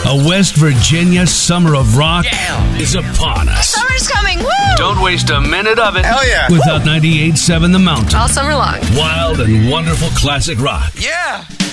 A West Virginia summer of rock is upon us. Summer's coming, woo! Don't waste a minute of it. Hell yeah. Without 98.7 The Mountain. All summer long. Wild and wonderful classic rock. Yeah.